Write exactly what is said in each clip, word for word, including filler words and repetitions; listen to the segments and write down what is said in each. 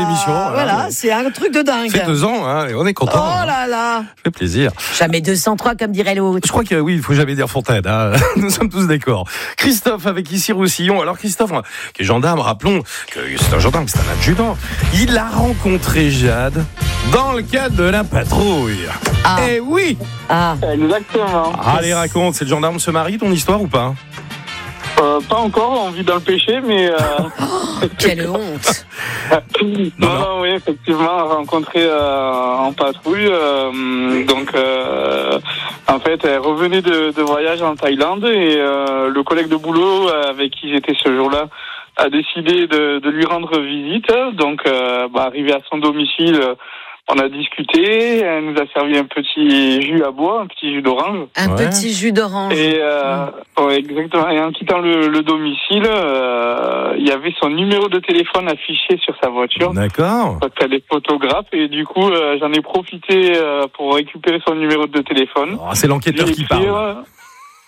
l'émission. Voilà, voilà, c'est un truc de dingue. Ça fait deux ans, hein, et on est content. Oh là là. Ça fait plaisir. Jamais deux cent trois, comme dirait l'autre. Je crois que oui, il faut jamais dire Fontaine. Hein. Nous sommes tous d'accord. Christophe avec ici Roussillon. Alors Christophe, qui est gendarme, rappelons que c'est un gendarme, c'est un adjudant. Il a rencontré Jade dans le cadre de la patrouille. Ah. Eh oui. Ah. Exactement. Allez, raconte. C'est le gendarme se marie, ton histoire ou pas? Euh, pas encore, on vit dans le péché, mais... Euh... Oh, quelle honte. non, non, non, oui, effectivement, rencontré euh, en patrouille. Euh, donc, euh, en fait, elle revenait de, de voyage en Thaïlande et euh, le collègue de boulot avec qui j'étais ce jour-là a décidé de, de lui rendre visite. Donc, euh, bah, arrivé à son domicile... On a discuté, elle nous a servi un petit jus à bois, un petit jus d'orange. Un ouais. petit jus d'orange. Et euh, mmh. ouais, exactement. Et en quittant le, le domicile, euh, il y avait son numéro de téléphone affiché sur sa voiture. D'accord. Parce qu'elle est photographe et du coup, euh, j'en ai profité euh, pour récupérer son numéro de téléphone. Oh, c'est l'enquêteur qui parle. Euh, Comment ?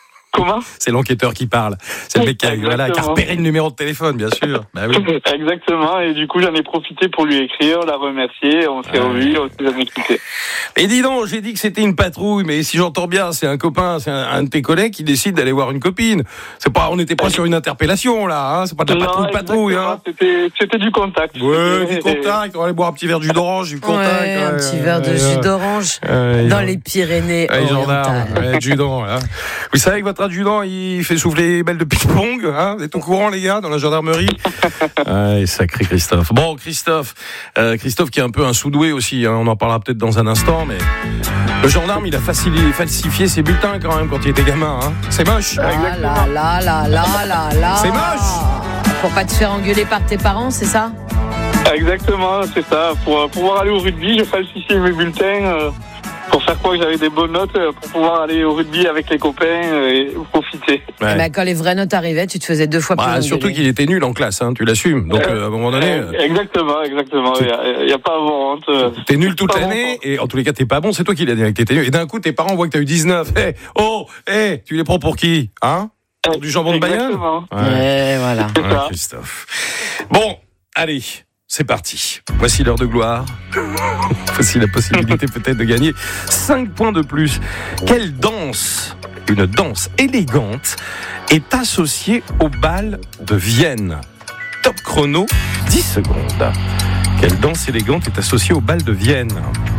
C'est l'enquêteur qui parle. C'est le mec qui a, voilà, qui a repéré le numéro de téléphone, bien sûr. Bah oui. Exactement. Et du coup, j'en ai profité pour lui écrire, la remercier. On s'est ah, revus, on s'est jamais quitté. Et dis donc, j'ai dit que c'était une patrouille, mais si j'entends bien, c'est un copain, c'est un, un de tes collègues qui décide d'aller voir une copine. C'est pas, on n'était pas sur une interpellation là. Hein, c'est pas de la patrouille, non, patrouille. Hein. C'était, c'était du contact. Ouais, du contact. On va aller boire un petit verre de jus d'orange, du contact. Ouais, ouais, un petit ouais, verre de ouais, jus ouais. d'orange ouais, dans les Pyrénées-Orientales. Ouais, adjudant. Hein. Vous savez que votre adjudant, il fait souffler les balles de ping-pong. Hein, vous êtes au courant, les gars, dans la gendarmerie. Ouais, sacré Christophe. Bon, Christophe, euh, Christophe qui est un peu un sous-doué aussi. Hein, on en parlera peut-être dans un instant, mais le gendarme, il a facilité, falsifié ses bulletins quand même quand il était gamin. Hein. C'est moche. Ah là là là là là là. C'est moche. Pour pas te faire engueuler par tes parents, c'est ça ? Exactement, c'est ça. Pour pouvoir aller au rugby, j'ai falsifié mes bulletins. Euh... Pour faire quoi que j'avais des bonnes notes pour pouvoir aller au rugby avec les copains et profiter. Ouais. Bah, quand les vraies notes arrivaient, tu te faisais deux fois bah, plus. Surtout qu'il était nul en classe, hein, tu l'assumes. Donc euh, à un moment donné. Euh, exactement, exactement. Il n'y a, a pas à avoir honte. T'es nul toute l'année bon. Et en tous les cas t'es pas bon. C'est toi qui l'as dit que t'étais nul. Et d'un coup tes parents voient que t'as eu dix-neuf. Hey, oh, hey, tu les prends pour qui, hein? Pour du jambon de Bayonne. Ouais, voilà. Ouais, Christophe. Bon, allez. C'est parti. Voici l'heure de gloire. Voici la possibilité peut-être de gagner cinq points de plus. Quelle danse, une danse élégante, est associée au bal de Vienne? Top chrono, dix secondes. Quelle danse élégante est associée au bal de Vienne?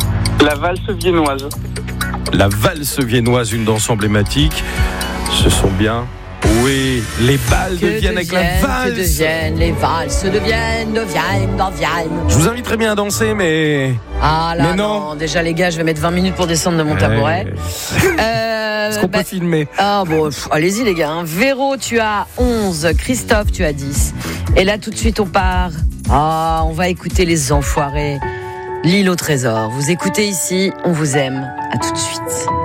La valse viennoise. La valse viennoise, une danse emblématique. Ce sont bien... Oui, les balles que de Vienne avec la valse. Que deviennent les valses de Vienne, de Vienne, de Vienne. Je vous inviterais bien à danser, mais... Ah là mais non. non, déjà les gars, je vais mettre vingt minutes pour descendre de mon tabouret. Euh, Est-ce qu'on bah... peut filmer? Ah bon, pff, allez-y les gars. Hein. Véro, tu as onze, Christophe, tu as dix. Et là, tout de suite, on part. Ah, on va écouter les enfoirés. L'île au trésor. Vous écoutez ici, on vous aime. À tout de suite.